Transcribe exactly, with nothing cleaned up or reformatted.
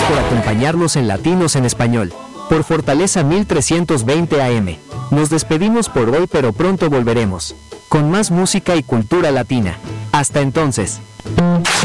por acompañarnos en Latinos en Español, por Fortaleza mil trescientos veinte A M. Nos despedimos por hoy, pero pronto volveremos, con más música y cultura latina. Hasta entonces.